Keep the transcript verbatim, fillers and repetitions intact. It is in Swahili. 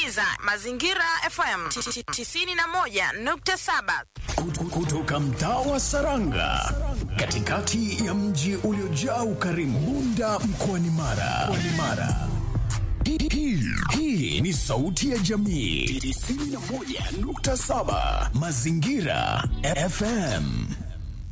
unasikiliza Mazingira F M tisini na moja nukta saba kutoka mtaa wa Saranga, katikati ya mji uliojaa ukarimu, Bunda mkoani Mara. Mara. Hii, hii, hii ni sauti ya jamii tisini na moja nukta saba Mazingira F M.